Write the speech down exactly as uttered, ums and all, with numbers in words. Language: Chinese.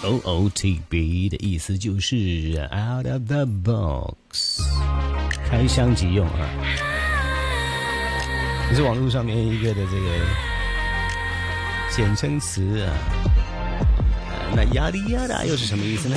O O T B 的意思就是 out of the box， 开箱即用啊，这是网络上面一个的这个简称词啊。那呀哩呀啦又是什么意思呢？